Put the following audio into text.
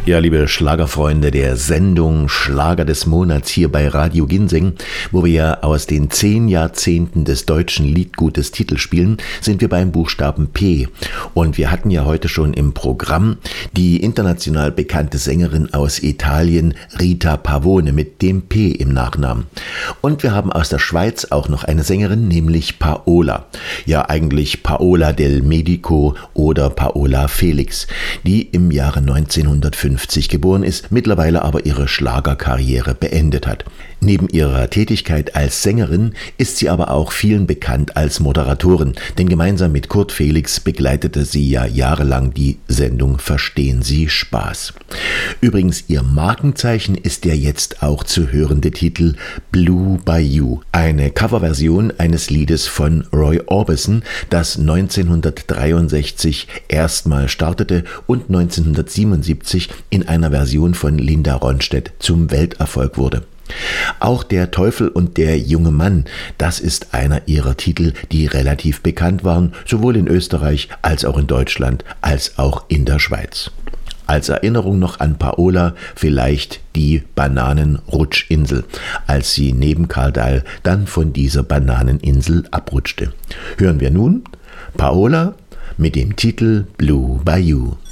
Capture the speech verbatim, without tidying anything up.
Ja, liebe Schlagerfreunde der Sendung Schlager des Monats hier bei Radio Ginseng, wo wir ja aus den zehn Jahrzehnten des deutschen Liedgutes Titel spielen, sind wir beim Buchstaben P. Und wir hatten ja heute schon im Programm die international bekannte Sängerin aus Italien, Rita Pavone, mit dem P im Nachnamen. Und wir haben aus der Schweiz auch noch eine Sängerin, nämlich Paola. Ja, eigentlich Paola del Medico oder Paola Felix, die im Jahre neunzehnhundertfünfzig geboren ist, mittlerweile aber ihre Schlagerkarriere beendet hat. Neben ihrer Tätigkeit als Sängerin ist sie aber auch vielen bekannt als Moderatorin, denn gemeinsam mit Kurt Felix begleitete sie ja jahrelang die Sendung Verstehen Sie Spaß. Übrigens, ihr Markenzeichen ist der jetzt auch zu hörende Titel Blue Bayou, eine Coverversion eines Liedes von Roy Orbison, das neunzehnhundertdreiundsechzig erstmal startete und neunzehnhundertsiebenundsiebzig in einer Version von Linda Ronstadt zum Welterfolg wurde. Auch Der Teufel und der junge Mann, das ist einer ihrer Titel, die relativ bekannt waren, sowohl in Österreich als auch in Deutschland, als auch in der Schweiz. Als Erinnerung noch an Paola vielleicht die Bananenrutschinsel, als sie neben Karl Dall dann von dieser Bananeninsel abrutschte. Hören wir nun Paola mit dem Titel Blue Bayou.